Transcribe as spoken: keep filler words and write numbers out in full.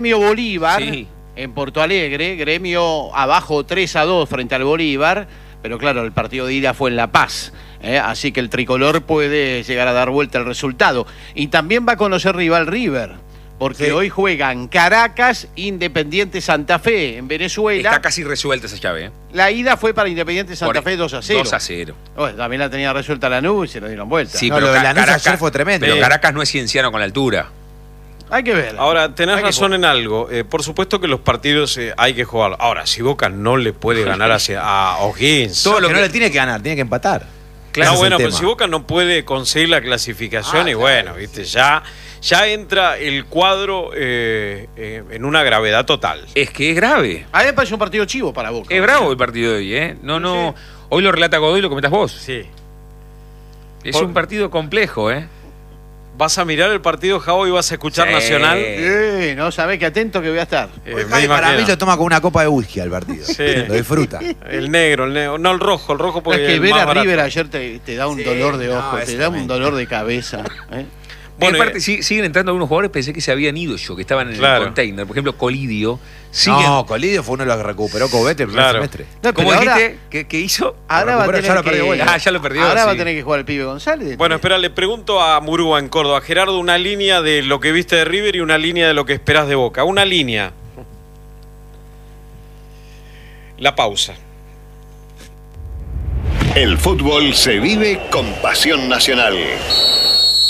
Gremio Bolívar, Sí. en Porto Alegre, Gremio abajo tres a dos frente al Bolívar, pero claro, el partido de ida fue en La Paz, ¿eh? Así que el tricolor puede llegar a dar vuelta el resultado. Y también va a conocer rival River, porque Sí. hoy juegan Caracas, Independiente Santa Fe en Venezuela. Está casi resuelta esa llave, ¿eh? La ida fue para Independiente Santa Por- Fe dos a cero. dos a cero. Bueno, también la tenía resuelta la nube y se lo dieron vuelta. Sí, No, pero lo de Ca- Lanús Caracas ayer fue tremendo. Pero Sí. Caracas no es cienciano con la altura. Hay que ver. Ahora, tenés Hay que razón jugar. en algo. Eh, por supuesto que los partidos eh, hay que jugar. Ahora, si Boca no le puede ganar hacia, a O'Higgins. Todo Todo lo lo que que- no le tiene que ganar, tiene que empatar. Claro, Ese es bueno, el pero tema. si Boca no puede conseguir la clasificación, Ah, y claro. bueno, viste, ya, ya entra el cuadro eh, eh, en una gravedad total. Es que es grave. A mí me parece un partido chivo para Boca. Es bravo el partido de hoy, ¿eh? No, no. Hoy lo relata Godoy, lo comentas vos. Sí. Es Por- un partido complejo, ¿eh? Vas a mirar el partido, Javo, y vas a escuchar Sí. Nacional. Eh, no sabés qué atento que voy a estar. Eh, Hoy me Javi para imagino. mí lo toma con una copa de whisky al partido. Sí. Lo disfruta. El negro, el negro. No, el rojo, el rojo porque Es que es ver más a barato. River ayer te, te da un Sí, dolor de no, ojo, es te da un tremendo. dolor de cabeza. ¿eh? Bueno, y aparte, eh, sí- siguen entrando algunos jugadores, pensé que se habían ido yo, que estaban en Claro. el container. Por ejemplo, Colidio. Siguen. No, Colidio fue uno de los que recuperó Cobete el primer Claro. semestre. No, ¿Cómo pero ahora, dijiste? ¿Qué, qué hizo? ahora Lo va a recuperó, tener ya lo que, perdió vuelta. Ah, ya lo perdió, Ahora va a sí. tener que jugar el pibe González. Bueno, espera, le pregunto a Murúa en Córdoba. Gerardo, una línea de lo que viste de River y una línea de lo que esperás de Boca. Una línea. La pausa. El fútbol se vive con pasión nacional.